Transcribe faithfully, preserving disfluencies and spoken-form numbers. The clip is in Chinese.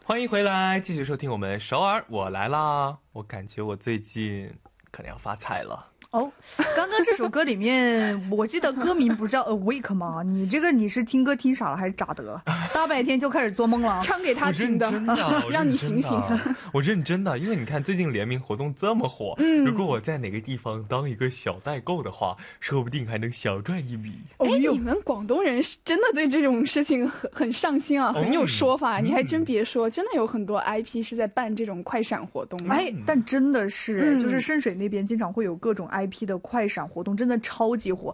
欢迎回来，继续收听我们首尔我来啦。我感觉我最近可能要发财了。 哦，刚刚这首歌里面我记得歌名不是叫 Awake 吗？你这个你是听歌听傻了还是咋的？大白天就开始做梦了， 唱给他听的，让你醒醒。 我认真的，因为你看最近联名活动这么火，嗯，如果我在哪个地方当一个小代购的话，说不定还能小赚一笔。 哎，你们广东人是真的对这种事情很很上心啊，很有说法。你还真别说，真的有很多 I P 是在办这种快闪活动。 哎，但真的是，就是深水那边经常会有各种 I P 的快闪活动，真的超级火。